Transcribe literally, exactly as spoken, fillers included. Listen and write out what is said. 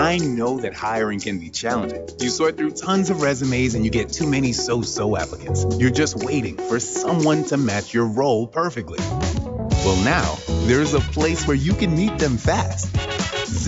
I know that hiring can be challenging. You sort through tons of resumes and you get too many so-so applicants. You're just waiting for someone to match your role perfectly. Well, now, there's a place where you can meet them fast